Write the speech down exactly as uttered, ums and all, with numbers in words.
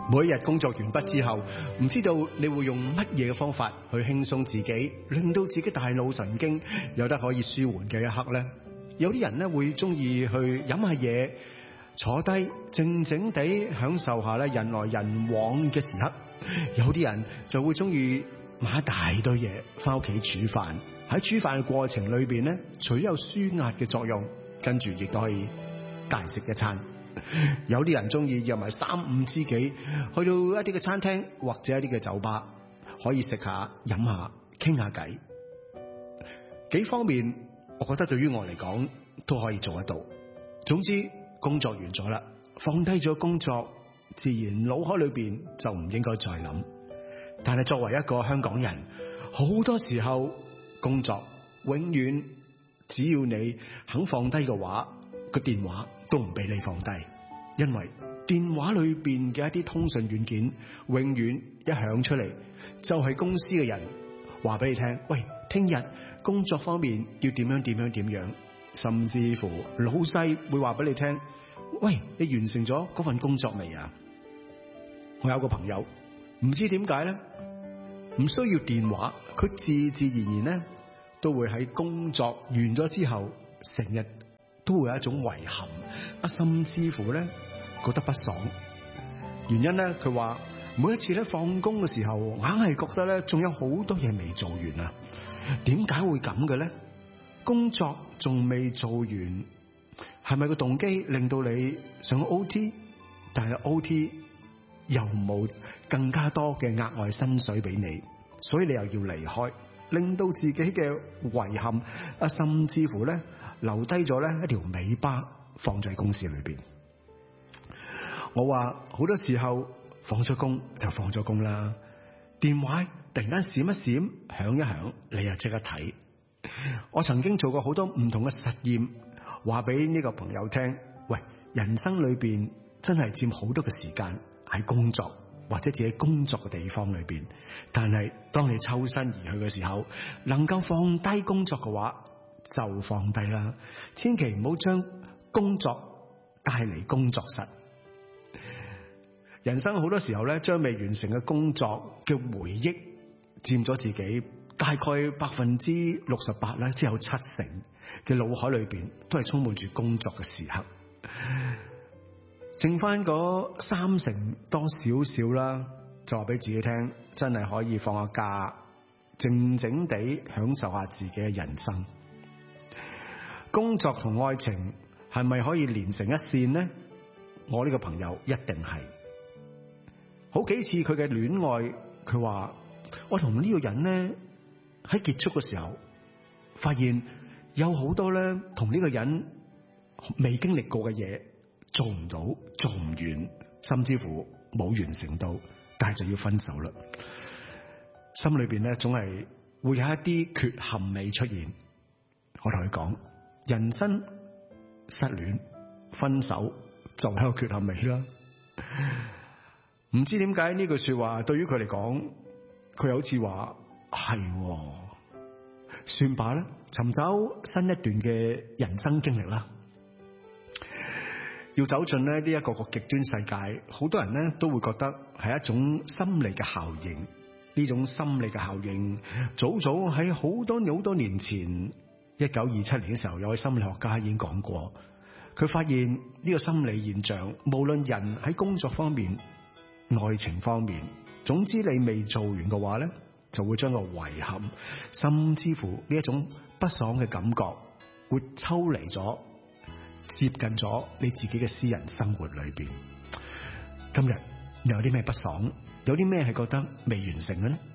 每一日工作完畢之後，唔知道你會用乜嘢嘅方法去輕鬆自己，令到自己大腦神經有得可以舒緩嘅一刻呢？有啲人呢會中意去飲下嘢，坐低靜靜地享受下咧人來人往嘅時刻。有啲人就會中意買一大堆嘢翻屋企煮飯，喺煮飯嘅過程裏邊呢，除咗有舒壓嘅作用，跟住亦都可以大食一餐。有啲人中意約埋三五知己去到一啲嘅餐廳或者一啲嘅酒吧，可以食下飲下傾下偈。幾方面我覺得對於我嚟講都可以做得到。總之工作完咗啦，放低咗工作，自然腦海裏邊就唔應該再諗。但係作為一個香港人，好多時候工作永遠只要你肯放低嘅話，個電話都唔俾你放低，因為電話裏邊嘅一啲通訊軟件永遠一響出嚟就係公司嘅人話俾你聽，喂，聽日工作方面要點樣點樣點樣，甚至乎老細會話俾你聽，喂，你完成咗嗰份工作未啊？我有個朋友唔知點解咧，唔需要電話，佢自自然然咧都會喺工作完咗之後成日都會有一種遺憾啊，甚至乎咧覺得不爽。原因咧，佢話每一次咧放工嘅時候，硬係覺得咧仲有好多嘢未做完啊。點解會咁嘅咧？工作仲未做完，係咪個動機令到你想 O T？ 但係 O T 又冇更加多嘅額外薪水俾你，所以你又要離開，令到自己嘅遺憾啊，甚至乎咧留低咗咧一條尾巴放在公司裏邊。我話好多時候放咗工就放咗工啦，電話突然間閃一閃響一響，你又即刻睇。我曾經做過好多唔同嘅實驗，話俾呢個朋友聽，喂，人生裏邊真係佔好多嘅時間喺工作或者自己工作嘅地方裏邊，但係當你抽身而去嘅時候，能夠放低工作嘅話就放低啦，千祈唔好將工作帶嚟工作室。人生好多時候咧，將未完成嘅工作嘅回憶佔咗自己大概百分之六十八咧，即係有七成嘅腦海裏邊都係充滿住工作嘅時刻，剩翻嗰三成多少少啦，就話俾自己聽，真係可以放下假，靜靜地享受下自己嘅人生。工作同愛情係咪可以連成一線呢？我呢個朋友一定係。好幾次佢嘅戀愛，佢話我同呢個人呢喺結束嘅時候，發現有好多咧同呢個人未經歷過嘅嘢，做唔到，做唔完，甚至乎冇完成到，但係就要分手啦。心裏邊咧總係會有一啲缺陷未出現。我同佢講，人生失戀分手就係個缺陷未啦。唔知點解呢句說話對於佢嚟講，佢好似話係，算罷啦，尋找新一段嘅人生經歷啦。要走進咧呢一個個極端世界，好多人咧都會覺得係一種心理嘅效應。呢種心理嘅效應，早早喺好多好多年前，一九二七年嘅時候，有位心理學家已經講過，佢發現呢個心理現象，無論人喺工作方面、愛情方面，總之你未做完嘅話咧，就會將個遺憾，甚至乎呢一種不爽嘅感覺，會抽離咗，接近咗你自己嘅私人生活裏邊。今日又有啲咩不爽？有啲咩係覺得未完成嘅呢？